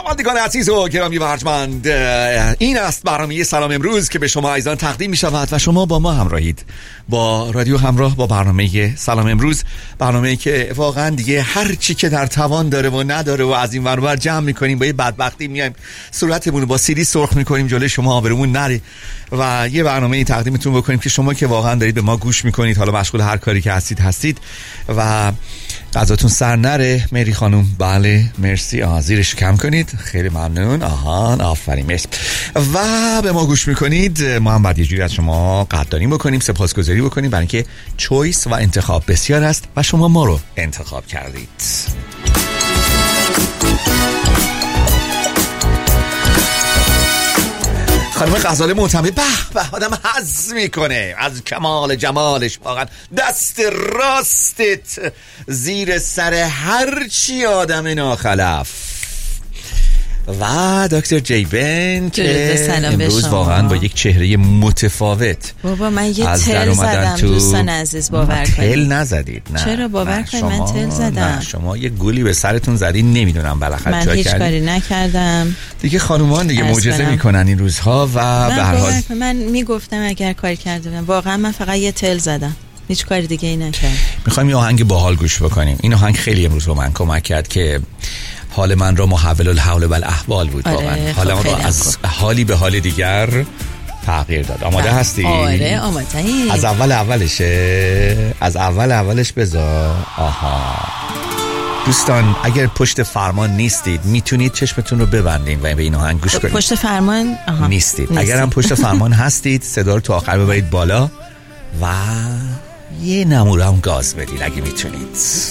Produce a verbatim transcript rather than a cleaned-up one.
شنوندگان عزیز و گرامی و ارجمند، این است برنامه سلام امروز که به شما عزیزان تقدیم می شود و شما با ما همراهید، با رادیو همراه، با برنامه سلام امروز، برنامه‌ای که واقعا دیگه هر چی که در توان داره و نداره و از این ور اون ور جمع می‌کنیم، با یه بدبختی میایم صورتمون رو با سیلی سرخ می‌کنیم جلوی شما آبرومون نره و یه برنامه‌ای تقدیمتون بکنیم که شما که واقعا دارید به ما گوش می‌کنید، حالا مشغول هر کاری که هستید هستید و غذاتون سر نره. مری خانم بله مرسی، آها زیرش کم کنید، خیلی ممنون، آها آفرین مرسی. و به ما گوش میکنید، ما هم باید یه جوری از شما قدردانی بکنیم، سپاسگزاری بکنیم برای اینکه چویس و انتخاب بسیار است و شما ما رو انتخاب کردید. خانم غزاله معتمد، به به آدم حظ میکنه از کمال جمالش، واقعا دست راستت زیر سر هر چی آدم ناخلف. و دکتر جیبن که امروز واقعا با یک چهره متفاوت بابا من یه تل زدم تو... دوستان عزیز باور کنید. تل نزدید؟ نه چرا باور کنید من تل زدم؟ نه شما یه گولی به سرتون زدین، نمیدونم بالاخره من چا هیچ کردید. کاری نکردم دیگه خانومان دیگه معجزه میکنن این روزها و به هر حال من میگفتم اگر کاری کردم، واقعا من فقط یه تل زدم، هیچ کاری دیگه ای نکردم. میخوایم یه آهنگ باحال گوش بکنیم. این آهنگ خیلی امروز به من کمک کرد که حال من را محول الحول و الاحوال بود. آره، واقعا حال من را از حالی به حال دیگر تغییر داد. آماده ده. هستی؟ آره آماده ای. از اول اولشه از اول اولش بذار. آها دوستان اگر پشت فرمان نیستید میتونید چشمتون رو ببندین و به این آهنگ گوش کنید. پشت فرمان آها. نیستید. نیستید اگر هم پشت فرمان هستید صدا رو تا آخر ببرید بالا و یه نموره هم گاز بدید اگه میتونید.